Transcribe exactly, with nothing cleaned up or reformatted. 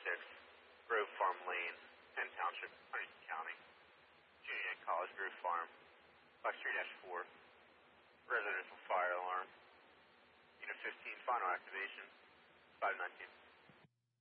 six, Grove Farm Lane, Penn Township, Huntington County. Junior College, Grove Farm, five three dash four, residential fire alarm. Unit fifteen, final activation, five nineteen.